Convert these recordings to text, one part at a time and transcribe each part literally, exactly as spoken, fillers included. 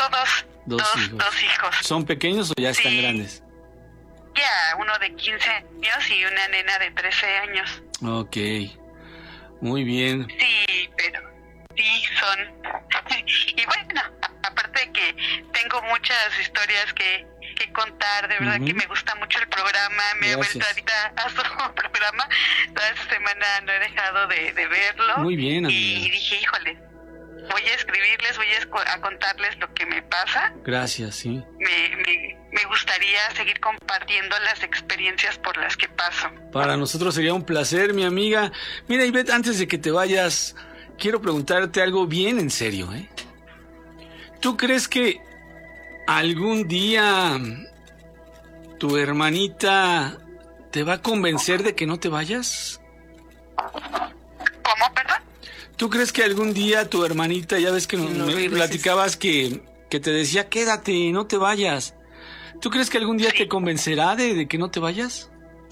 dos. Dos, dos hijos. Dos hijos. ¿Son pequeños o ya están Sí. grandes? Ya, uno de quince años y una nena de trece años. Ok, muy bien. Sí, pero sí son. Y bueno, a- aparte de que tengo muchas historias que, que contar, de verdad Ujú. que me gusta mucho el programa, me he vuelto Gracias. ahorita a su programa, toda esta semana no he dejado de, de verlo. Muy bien, Y amiga. dije, híjole, voy a escribirles, voy a, escu- a contarles lo que me pasa. Gracias, sí. Me, me, me gustaría seguir compartiendo las experiencias por las que paso. Para nosotros sería un placer, mi amiga. Mira, Ivette, antes de que te vayas, quiero preguntarte algo bien en serio, ¿eh? ¿Tú crees que algún día tu hermanita te va a convencer de que no te vayas? ¿Cómo, perdón? ¿Tú crees que algún día tu hermanita, ya ves que nos, No me regreses. platicabas que, que te decía, quédate, no te vayas? ¿Tú crees que algún día Sí. te convencerá de, de que no te vayas?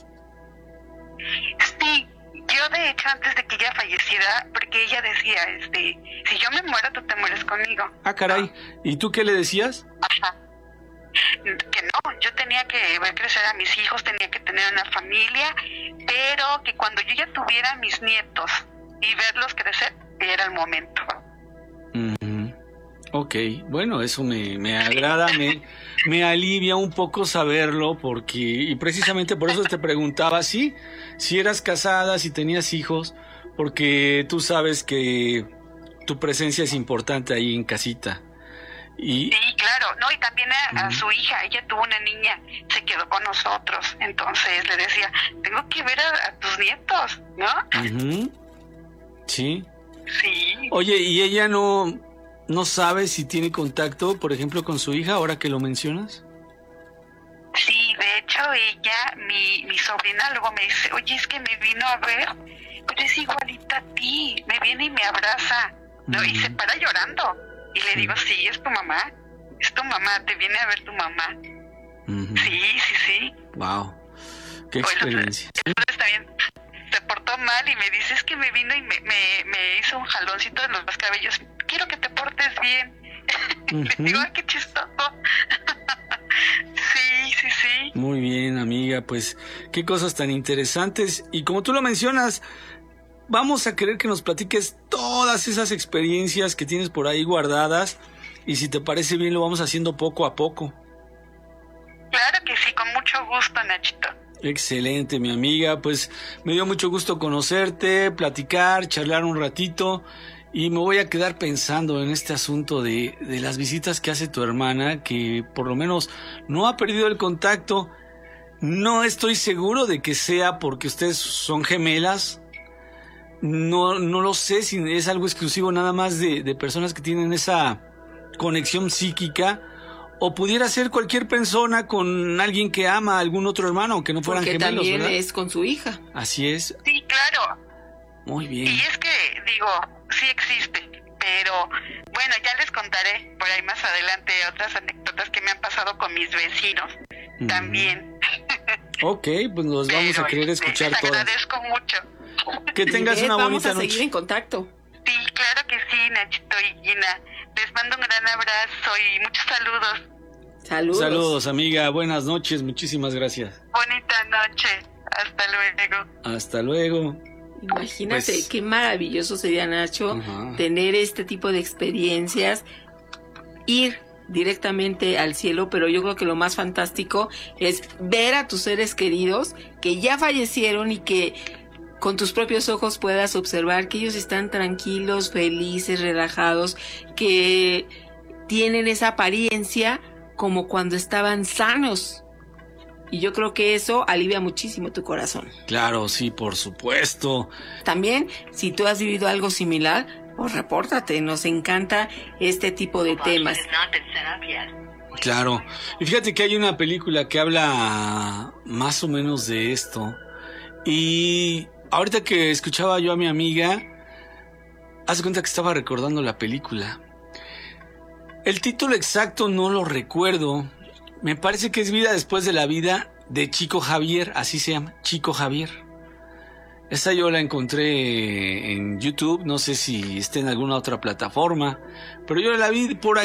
Sí, yo de hecho antes de que ella falleciera, porque ella decía, este, si yo me muero, tú te mueres conmigo. Ah, caray. ¿Y tú qué le decías? Ajá. Que no, yo tenía que ver crecer a mis hijos, tenía que tener una familia, pero que cuando yo ya tuviera mis nietos y verlos crecer, era el momento. Ujú. Ok, bueno, eso me, me agrada, me, me alivia un poco saberlo, porque, y precisamente por eso te preguntaba, sí, si eras casada, si tenías hijos, porque tú sabes que tu presencia es importante ahí en casita. Y, Sí, claro, no, y también a, a Ujú. su hija, ella tuvo una niña, se quedó con nosotros, entonces le decía, tengo que ver a, a tus nietos, ¿no? ujú, sí. Sí. Oye, ¿y ella no, no sabe si tiene contacto, por ejemplo, con su hija, ahora que lo mencionas? Sí, de hecho ella, mi, mi sobrina luego me dice, oye, es que me vino a ver, pero es igualita a ti, me viene y me abraza, ¿no? Y se Ujú. para llorando. Y le Sí. digo, sí, es tu mamá, es tu mamá, te viene a ver tu mamá. Ujú. Sí, sí, sí. Wow, qué Oye, experiencia. entonces también se portó mal y me dice, es que me vino y me, me, me hizo un jaloncito de los cabellos, quiero que te portes bien. Ujú. Le digo, ay, qué chistoso. Sí, sí, sí. Muy bien, amiga, pues qué cosas tan interesantes. Y como tú lo mencionas, vamos a querer que nos platiques todas esas experiencias que tienes por ahí guardadas. Y si te parece bien, lo vamos haciendo poco a poco. Claro que sí, con mucho gusto, Nachito. Excelente, mi amiga. Pues me dio mucho gusto conocerte, platicar, charlar un ratito. Y me voy a quedar pensando en este asunto de, de las visitas que hace tu hermana, que por lo menos no ha perdido el contacto. No estoy seguro de que sea porque ustedes son gemelas. No, no lo sé si es algo exclusivo nada más de, de personas que tienen esa conexión psíquica. O pudiera ser cualquier persona con alguien que ama a algún otro hermano, aunque no fueran Porque gemelos, también ¿verdad? es con su hija. Así es. Sí, claro. Muy bien. Y es que, digo, sí existe, pero bueno, ya les contaré por ahí más adelante otras anécdotas que me han pasado con mis vecinos Ujú. también. Ok, pues nos vamos Pero, a querer este, escuchar les todas. agradezco mucho. Que tengas Ivette, una vamos bonita a seguir noche. en contacto. Sí, claro que sí, Nachito y Gina. Les mando un gran abrazo y muchos saludos. Saludos. Saludos, amiga. Buenas noches. Muchísimas gracias. Bonita noche. Hasta luego. Hasta luego. Imagínate Pues- qué maravilloso sería, Nacho, Ajá. tener este tipo de experiencias, ir directamente al cielo, pero yo creo que lo más fantástico es ver a tus seres queridos que ya fallecieron y que con tus propios ojos puedas observar que ellos están tranquilos, felices, relajados, que tienen esa apariencia como cuando estaban sanos. Y yo creo que eso alivia muchísimo tu corazón. Claro, sí, por supuesto. También, si tú has vivido algo similar, pues repórtate, nos encanta este tipo de temas. Claro. Y fíjate que hay una película que habla más o menos de esto. Y ahorita que escuchaba yo a mi amiga, haz de cuenta que estaba recordando la película. El título exacto no lo recuerdo. Me parece que es Vida después de la vida de Chico Javier, así se llama, Chico Javier. Esa yo la encontré en YouTube, no sé si está en alguna otra plataforma, pero yo la vi por aquí.